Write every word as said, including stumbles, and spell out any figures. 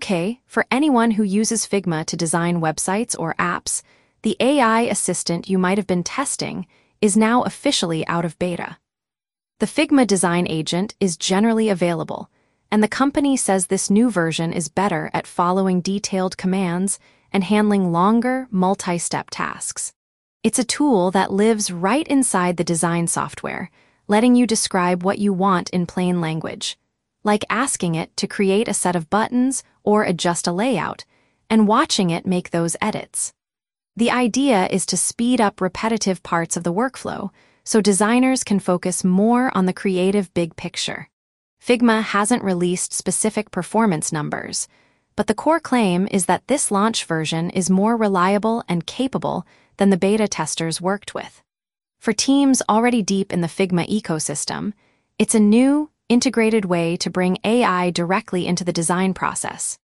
Okay, for anyone who uses Figma to design websites or apps, the A I assistant you might have been testing is now officially out of beta. The Figma Design Agent is generally available, and the company says this new version is better at following detailed commands and handling longer, multi-step tasks. It's a tool that lives right inside the design software, letting you describe what you want in plain language, like asking it to create a set of buttons or adjust a layout, and watching it make those edits. The idea is to speed up repetitive parts of the workflow so designers can focus more on the creative big picture. Figma hasn't released specific performance numbers, but the core claim is that this launch version is more reliable and capable than the beta testers worked with. For teams already deep in the Figma ecosystem, it's a new, integrated way to bring A I directly into the design process.